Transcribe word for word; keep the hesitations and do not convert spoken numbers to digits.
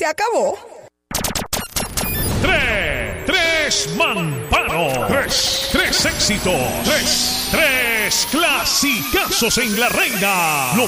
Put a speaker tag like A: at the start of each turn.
A: se acabó.
B: Tres, tres mamparos, tres, tres éxitos, tres, tres clasicazos en La Reina.